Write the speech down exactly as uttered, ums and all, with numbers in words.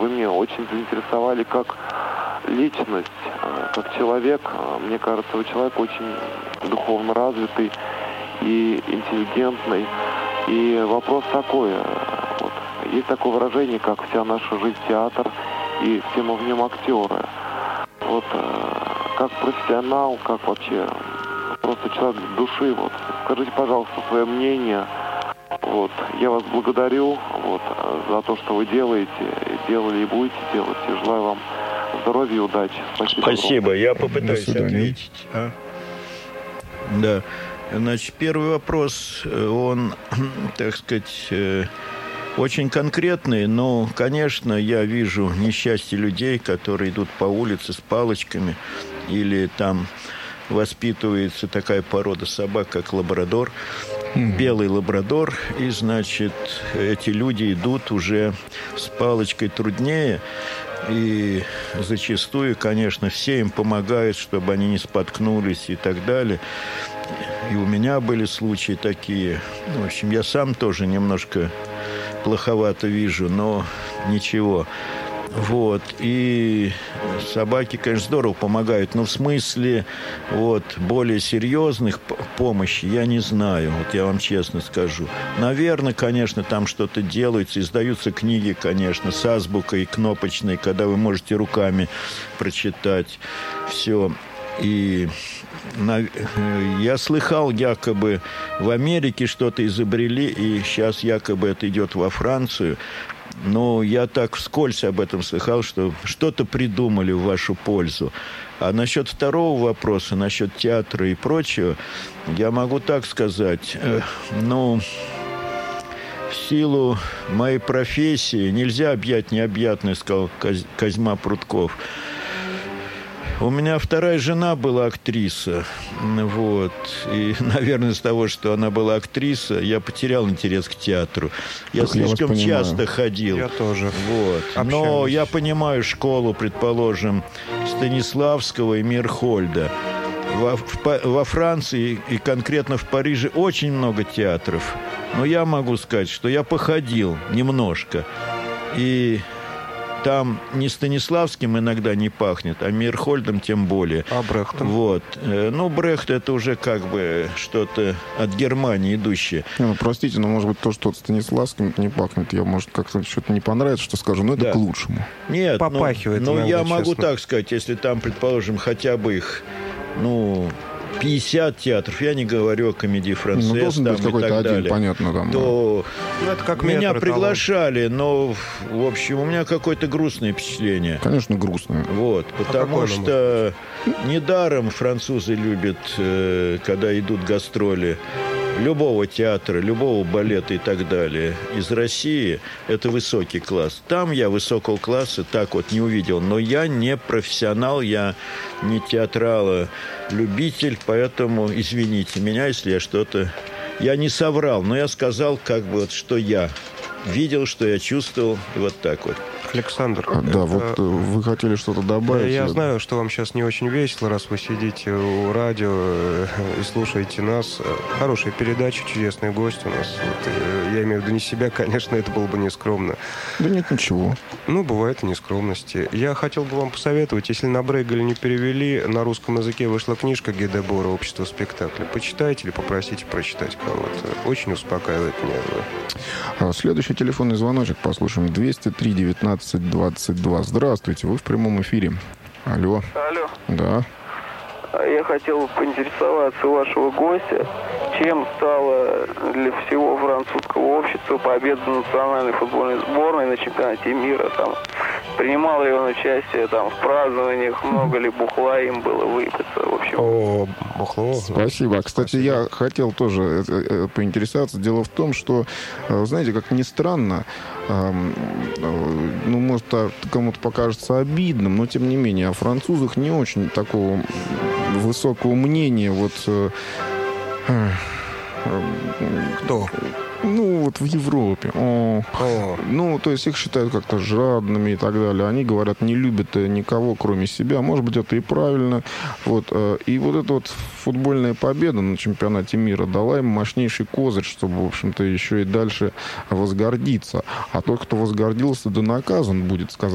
вы меня очень заинтересовали как личность, как человек. Мне кажется, вы человек очень духовно развитый и интеллигентный. И вопрос такой, вот, есть такое выражение, как «вся наша жизнь театр», и все мы в нем актеры. Вот как профессионал, как вообще просто человек души, вот, скажите, пожалуйста, свое мнение. Вот, я вас благодарю, вот, за то, что вы делаете, делали и будете делать. И желаю вам здоровья и удачи. Спасибо. Спасибо. Я попытаюсь ответить. А? Да. Значит, первый вопрос, он, так сказать, очень конкретный, но, конечно, я вижу несчастье людей, которые идут по улице с палочками, или там воспитывается такая порода собак, как лабрадор, mm-hmm. белый лабрадор, и, значит, эти люди идут уже с палочкой труднее, и зачастую, конечно, все им помогают, чтобы они не споткнулись и так далее. И у меня были случаи такие. В общем, я сам тоже немножко плоховато вижу, но ничего. Вот. И собаки, конечно, здорово помогают, но в смысле вот, более серьезных помощи я не знаю, вот я вам честно скажу. Наверное, конечно, там что-то делается, издаются книги, конечно, с азбукой кнопочной, когда вы можете руками прочитать все. И я слыхал, якобы в Америке что-то изобрели, и сейчас якобы это идет во Францию. Но я так вскользь об этом слыхал, что что-то придумали в вашу пользу. А насчет второго вопроса, насчет театра и прочего, я могу так сказать. Ну, в силу моей профессии нельзя объять необъятное, сказал Козьма Прутков. У меня вторая жена была актриса, вот, и, наверное, из того, что она была актриса, я потерял интерес к театру. Я так слишком я часто ходил. Я тоже. Вот. Но я понимаю школу, предположим, Станиславского и Мирхольда. Во, в, во Франции и конкретно в Париже очень много театров. Но я могу сказать, что я походил немножко. И там не Станиславским иногда не пахнет, а Мирхольдом тем более. А Брехтом? Вот. Ну, Брехт это уже как бы что-то от Германии идущее. Не, ну, простите, но может быть то, что от Станиславским не пахнет, я, может, как-то что-то не понравится, что скажу, но это да. к лучшему. Нет, попахивает. Ну, ну я могу честно. так сказать, если там, предположим, хотя бы их, ну, пятьдесят театров, я не говорю о комедии «Францесс», ну, должен быть какой-то один, далее, понятно, там, то ну, это как меня метро, приглашали, но, в общем, у меня какое-то грустное впечатление. Конечно, грустное. Вот, потому а что недаром французы любят, когда идут гастроли любого театра, любого балета и так далее из России, это высокий класс. Там я высокого класса так вот не увидел. Но я не профессионал, я не театрала-любитель, поэтому извините меня, если я что-то... Я не соврал, но я сказал, как бы, вот, что я видел, что я чувствовал, и вот так вот. Александр. А, да, вот вы хотели что-то добавить? Я знаю, что вам сейчас не очень весело, раз вы сидите у радио и слушаете нас. Хорошая передача, чудесный гость у нас. Вот, я имею в виду не себя, конечно, это было бы нескромно. Да нет, ничего. Ну, бывает и нескромности. Я хотел бы вам посоветовать, если на Брейгале не перевели, на русском языке вышла книжка Геде Бора «Общество спектакля». Почитайте или попросите прочитать кого-то. Очень успокаивает нервы. Следующий телефонный звоночек послушаем. двести три девятнадцать двадцать два. Здравствуйте, вы в прямом эфире. Алло. Алло. Да. Я хотел поинтересоваться у вашего гостя, чем стала для всего французского общества победа национальной футбольной сборной на чемпионате мира. Там, принимал ли он участие там, в празднованиях, много ли бухла им было выпиться, в общем. О, бухло. Спасибо. Кстати, Спасибо. я хотел тоже поинтересоваться. Дело в том, что, знаете, как ни странно, ну, может, кому-то покажется обидным, но, тем не менее, о французах не очень такого высокого мнения. Вот... Кто? Ну, вот в Европе. О. О. Ну, то есть их считают как-то жадными и так далее. Они, говорят, не любят никого, кроме себя. Может быть, это и правильно. Вот. И вот эта вот футбольная победа на чемпионате мира дала им мощнейший козырь, чтобы, в общем-то, еще и дальше возгордиться. А тот, кто возгордился, да наказан будет, сказать.